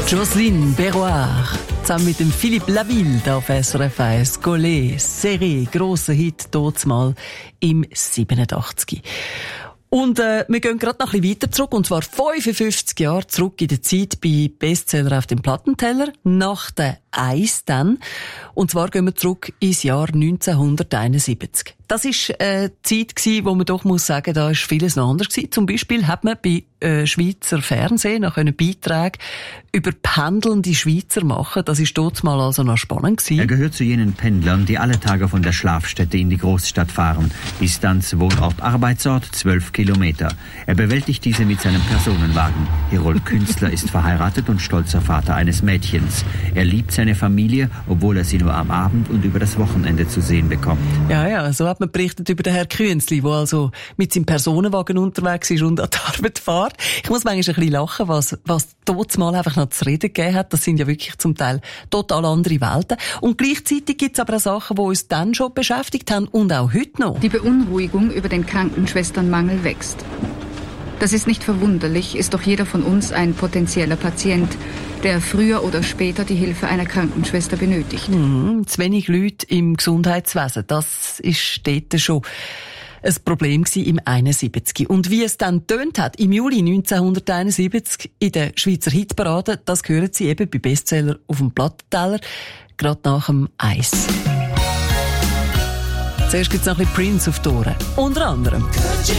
Jocelyne Berroir, zusammen mit dem Philippe Laville auf SRF 1, Golé, Serré, grosser Hit, mal im 87. Und wir gehen gerade noch ein bisschen weiter zurück, und zwar 55 Jahre zurück in der Zeit bei Bestseller auf dem Plattenteller, nach der Eis dann. Und zwar gehen wir zurück ins Jahr 1971. Das war eine Zeit gewesen, wo man doch muss sagen, da ist vieles noch anders gewesen. Zum Beispiel hat man bei Schweizer Fernsehen noch Beiträge über pendelnde Schweizer machen. Das ist dort mal also noch spannend gewesen. Er gehört zu jenen Pendlern, die alle Tage von der Schlafstätte in die Großstadt fahren. Distanz Wohnort-Arbeitsort 12 Kilometer. Er bewältigt diese mit seinem Personenwagen. Herold Künstler ist verheiratet und stolzer Vater eines Mädchens. Er liebt seine Familie, obwohl er sie nur am Abend und über das Wochenende zu sehen bekommt. Ja, so hat man berichtet über den Herrn Künzli, der also mit seinem Personenwagen unterwegs ist und an die Arbeit fährt. Ich muss manchmal ein bisschen lachen, was dort mal einfach noch zu reden gegeben hat. Das sind ja wirklich zum Teil total andere Welten. Und gleichzeitig gibt es aber auch Sachen, die uns dann schon beschäftigt haben und auch heute noch. Die Beunruhigung über den Krankenschwesternmangel wächst. Das ist nicht verwunderlich, ist doch jeder von uns ein potenzieller Patient, der früher oder später die Hilfe einer Krankenschwester benötigt. Zu wenig Leute im Gesundheitswesen, das ist dort schon ein Problem gewesen im 71. Und wie es dann tönt hat, im Juli 1971 in der Schweizer Hitparade, das hören Sie eben bei Bestseller auf dem Plattenteller, gerade nach dem Eis. Zuerst gibt es noch ein bisschen Prince auf die Ohren. Unter anderem.